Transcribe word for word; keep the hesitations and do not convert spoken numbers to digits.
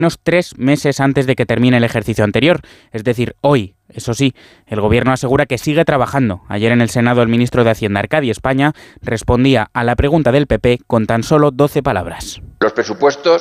menos tres meses antes de que termine el ejercicio anterior, es decir, hoy. Eso sí, el Gobierno asegura que sigue trabajando. Ayer en el Senado el ministro de Hacienda, Arcadi España, respondía a la pregunta del P P con tan solo doce palabras. Los presupuestos